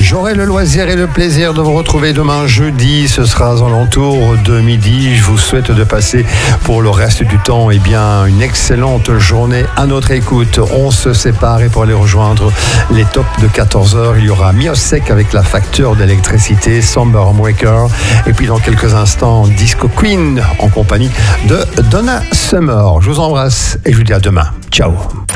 J'aurai le loisir et le plaisir de vous retrouver demain jeudi. Ce sera aux alentours de midi. Je vous souhaite de passer pour le reste du temps une excellente journée à notre écoute. On se sépare et pour aller rejoindre les tops de 14h, il y aura Miosek avec la facture d'électricité, Summer Breaker. Et puis dans quelques instants, Disco Queen en compagnie de Donna Summer. Je vous embrasse et je vous dis à demain. Ciao.